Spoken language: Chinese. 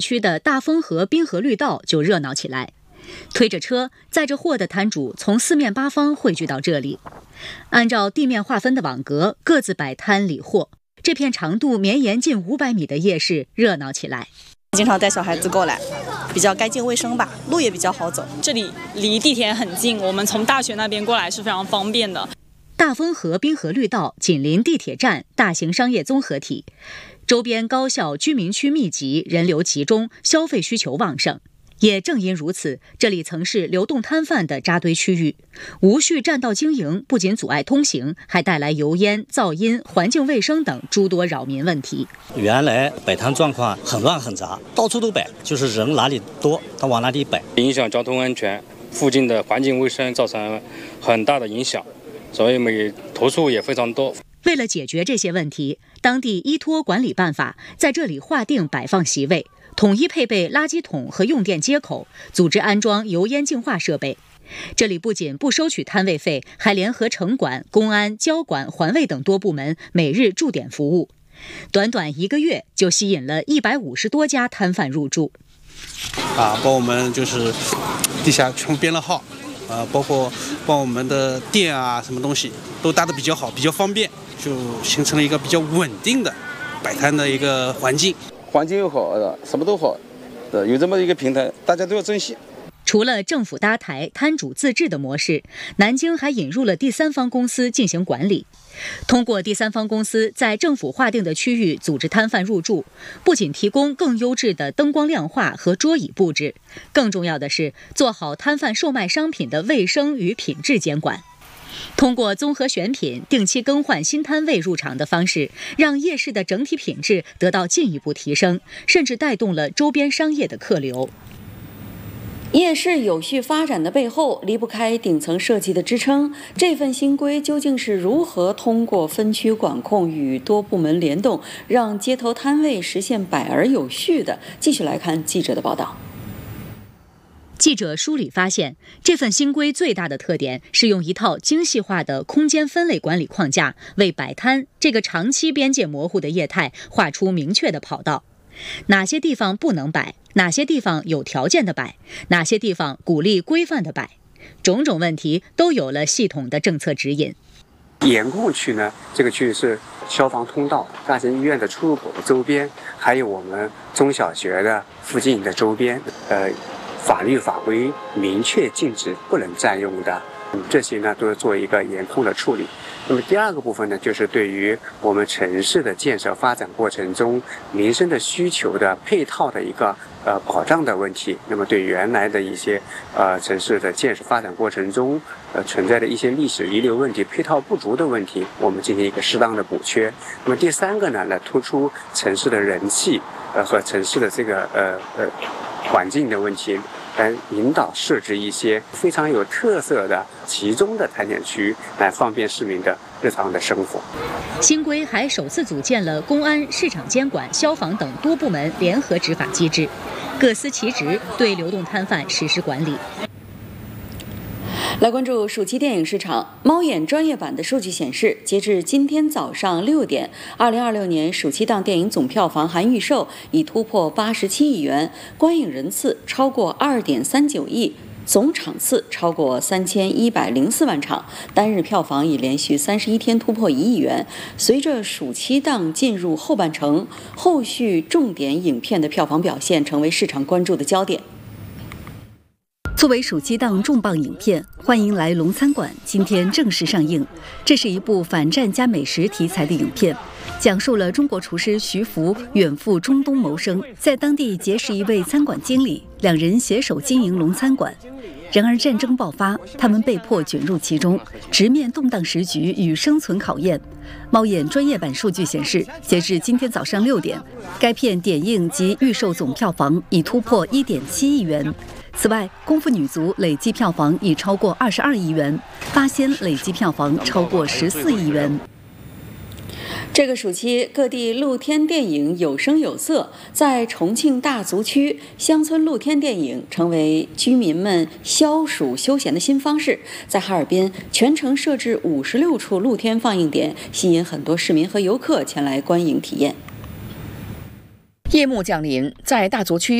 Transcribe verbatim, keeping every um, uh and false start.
区的大丰河滨河绿道就热闹起来。推着车载着货的摊主从四面八方汇聚到这里，按照地面划分的网格各自摆摊理货，这片长度绵延近五百米的夜市热闹起来。 经常带小孩子过来，比较干净卫生吧，路也比较好走。 这里离地铁很近，我们从大学那边过来是非常方便的。 大丰河滨河绿道紧邻地铁站，大型商业综合体，周边高校居民区密集，人流集中，消费需求旺盛。也正因如此，这里曾是流动摊贩的扎堆区域。无序占道经营不仅阻碍通行，还带来油烟、噪音、环境卫生等诸多扰民问题。 原来摆摊状况很乱很杂，到处都摆，就是人哪里多他往哪里摆， 影响交通安全，附近的环境卫生造成很大的影响，所以我们投诉也非常多。 为了解决这些问题，当地依托管理办法，在这里划定摆放席位，统一配备垃圾桶和用电接口，组织安装油烟净化设备。这里不仅不收取摊位费，还联合城管、公安、交管、环卫等多部门每日驻点服务。短短一个月就吸引了一百五十多家摊贩入驻。 啊，帮我们就是地下全部编了号，啊，包括帮我们的店啊，什么东西都搭得比较好，比较方便，就形成了一个比较稳定的摆摊的一个环境。 环境又好，什么都好，有这么一个平台，大家都要珍惜。 除了政府搭台、摊主自治的模式，南京还引入了第三方公司进行管理。通过第三方公司在政府划定的区域组织摊贩入驻，不仅提供更优质的灯光亮化和桌椅布置，更重要的是做好摊贩售卖商品的卫生与品质监管。通过综合选品、定期更换新摊位入场的方式，让夜市的整体品质得到进一步提升，甚至带动了周边商业的客流。 夜市有序发展的背后，离不开顶层设计的支撑。这份新规究竟是如何通过分区管控与多部门联动，让街头摊位实现摆而有序的？继续来看记者的报道。 记者梳理发现，这份新规最大的特点是用一套精细化的空间分类管理框架，为摆摊这个长期边界模糊的业态画出明确的跑道。哪些地方不能摆，哪些地方有条件的摆，哪些地方鼓励规范的摆，种种问题都有了系统的政策指引。 严控区呢，这个区域是消防通道、大型医院的出入口的周边，还有我们中小学的附近的周边，呃，法律法规明确禁止不能占用的，嗯、这些呢都要做一个严控的处理。那么第二个部分呢，就是对于我们城市的建设发展过程中民生的需求的配套的一个呃保障的问题。那么对原来的一些呃城市的建设发展过程中呃存在的一些历史遗留问题、配套不足的问题，我们进行一个适当的补缺。那么第三个呢，来突出城市的人气呃和城市的这个呃呃环境的问题。来引导设置一些非常有特色的集中的摊点区，来方便市民的日常的生活。 新规还首次组建了公安、市场监管、消防等多部门联合执法机制，各司其职，对流动摊贩实施管理。 来关注暑期电影市场。猫眼专业版的数据显示，截至今天早上六点，二零二六年暑期档电影总票房含预售已突破八十七亿元，观影人次超过二点三九亿，总场次超过三千一百零四万场，单日票房已连续三十一天突破一亿元。随着暑期档进入后半程，后续重点影片的票房表现成为市场关注的焦点。 作为暑期档重磅影片，欢迎来龙餐馆今天正式上映。这是一部反战加美食题材的影片，讲述了中国厨师徐福远赴中东谋生，在当地结识一位餐馆经理，两人携手经营龙餐馆。然而战争爆发，他们被迫卷入其中，直面动荡时局与生存考验。猫眼专业版数据显示，截至今天早上六点，该片点映及预售总票房已突破一点七亿元。此外，《功夫女足》累计票房已超过二十二亿元，《八仙》累计票房超过十四亿元。 这个暑期，各地露天电影有声有色。在重庆大足区，乡村露天电影成为居民们消暑休闲的新方式。在哈尔滨，全城设置五十六处露天放映点，吸引很多市民和游客前来观影体验。 夜幕降临，在大足区